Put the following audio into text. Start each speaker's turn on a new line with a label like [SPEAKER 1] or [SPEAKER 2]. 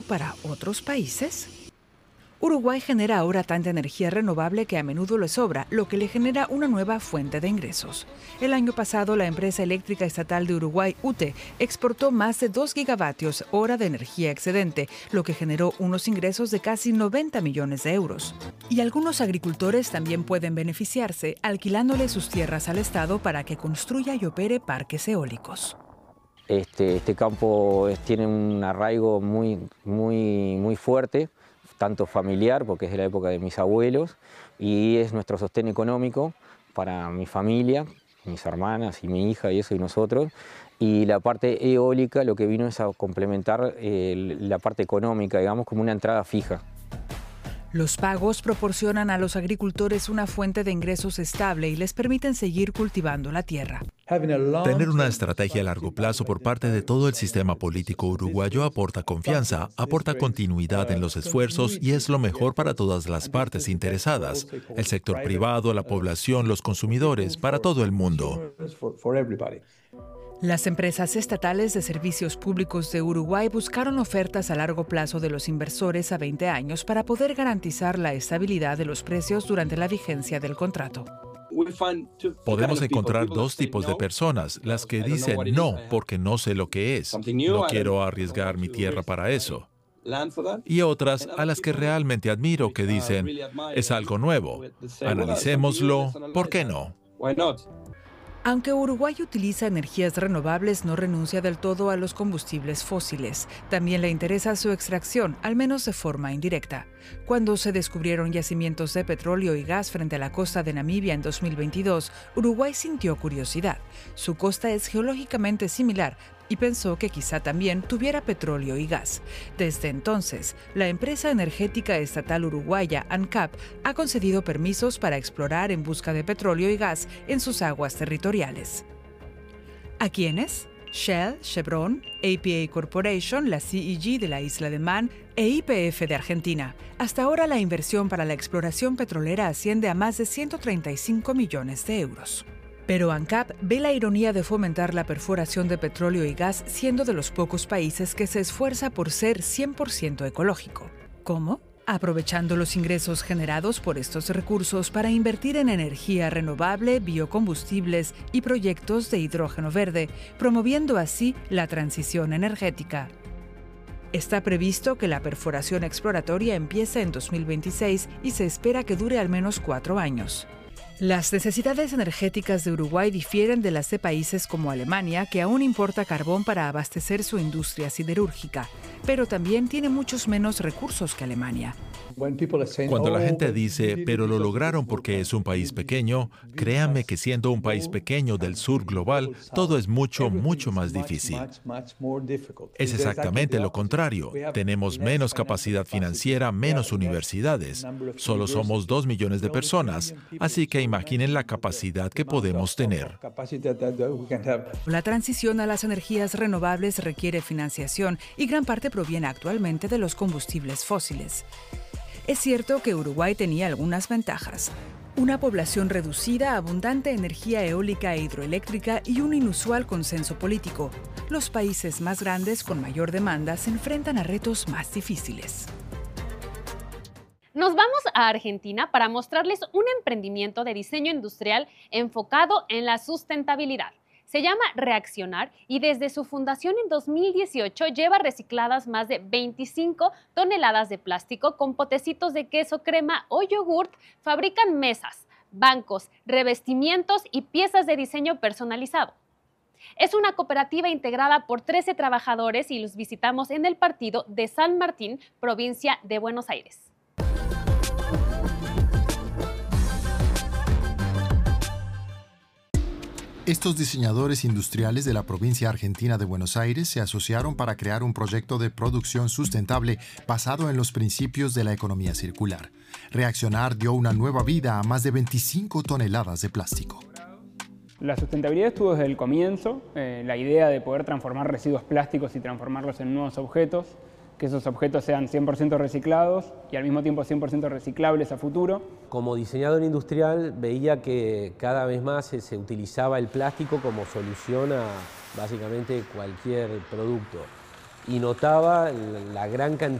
[SPEAKER 1] para otros países? Uruguay genera ahora tanta energía renovable que a menudo le sobra, lo que le genera una nueva fuente de ingresos. El año pasado, la empresa eléctrica estatal de Uruguay, UTE, exportó más de 2 gigavatios hora de energía excedente, lo que generó unos ingresos de casi 90 millones de euros. Y algunos agricultores también pueden beneficiarse alquilándole sus tierras al Estado para que construya y opere parques eólicos.
[SPEAKER 2] Este campo tiene un arraigo muy fuerte, tanto familiar, porque es de la época de mis abuelos, y es nuestro sostén económico para mi familia, mis hermanas y mi hija y eso y nosotros. Y la parte eólica lo que vino es a complementar la parte económica, digamos, como una entrada fija.
[SPEAKER 1] Los pagos proporcionan a los agricultores una fuente de ingresos estable y les permiten seguir cultivando la tierra.
[SPEAKER 3] Tener una estrategia a largo plazo por parte de todo el sistema político uruguayo aporta confianza, aporta continuidad en los esfuerzos y es lo mejor para todas las partes interesadas, el sector privado, la población, los consumidores, para todo el mundo.
[SPEAKER 1] Las empresas estatales de servicios públicos de Uruguay buscaron ofertas a largo plazo de los inversores a 20 años para poder garantizar la estabilidad de los precios durante la vigencia del contrato.
[SPEAKER 3] Podemos encontrar dos tipos de personas, las que dicen no porque no sé lo que es, no quiero arriesgar mi tierra para eso. Y otras a las que realmente admiro que dicen, es algo nuevo, analicémoslo, ¿por qué no?
[SPEAKER 1] Aunque Uruguay utiliza energías renovables, no renuncia del todo a los combustibles fósiles. También le interesa su extracción, al menos de forma indirecta. Cuando se descubrieron yacimientos de petróleo y gas frente a la costa de Namibia en 2022, Uruguay sintió curiosidad. Su costa es geológicamente similar y pensó que quizá también tuviera petróleo y gas. Desde entonces, la empresa energética estatal uruguaya, ANCAP, ha concedido permisos para explorar en busca de petróleo y gas en sus aguas territoriales. ¿A quiénes? Shell, Chevron, APA Corporation, la CEG de la isla de Man e YPF de Argentina. Hasta ahora la inversión para la exploración petrolera asciende a más de 135 millones de euros. Pero ANCAP ve la ironía de fomentar la perforación de petróleo y gas siendo de los pocos países que se esfuerza por ser 100% ecológico. ¿Cómo? Aprovechando los ingresos generados por estos recursos para invertir en energía renovable, biocombustibles y proyectos de hidrógeno verde, promoviendo así la transición energética. Está previsto que la perforación exploratoria empiece en 2026 y se espera que dure al menos 4 años. Las necesidades energéticas de Uruguay difieren de las de países como Alemania, que aún importa carbón para abastecer su industria siderúrgica, pero también tiene muchos menos recursos que Alemania.
[SPEAKER 3] Cuando la gente dice, pero lo lograron porque es un país pequeño, créanme que siendo un país pequeño del sur global, todo es mucho más difícil. Es exactamente lo contrario. Tenemos menos capacidad financiera, menos universidades. Solo somos 2 millones de personas, así que imaginen la capacidad que podemos tener.
[SPEAKER 1] La transición a las energías renovables requiere financiación y gran parte proviene actualmente de los combustibles fósiles. Es cierto que Uruguay tenía algunas ventajas. Una población reducida, abundante energía eólica e hidroeléctrica y un inusual consenso político. Los países más grandes con mayor demanda se enfrentan a retos más difíciles.
[SPEAKER 4] Nos vamos a Argentina para mostrarles un emprendimiento de diseño industrial enfocado en la sustentabilidad. Se llama Reaccionar y desde su fundación en 2018 lleva recicladas más de 25 toneladas de plástico con potecitos de queso, crema o yogurt. Fabrican mesas, bancos, revestimientos y piezas de diseño personalizado. Es una cooperativa integrada por 13 trabajadores y los visitamos en el partido de San Martín, provincia de Buenos Aires.
[SPEAKER 5] Estos diseñadores industriales de la provincia argentina de Buenos Aires se asociaron para crear un proyecto de producción sustentable basado en los principios de la economía circular. Reaccionar dio una nueva vida a más de 25 toneladas de plástico.
[SPEAKER 6] La sustentabilidad estuvo desde el comienzo, la idea de poder transformar residuos plásticos y transformarlos en nuevos objetos, que esos objetos sean 100% reciclados y al mismo tiempo 100% reciclables a futuro.
[SPEAKER 7] Como diseñador industrial veía que cada vez más se utilizaba el plástico como solución a básicamente cualquier producto y notaba la gran cantidad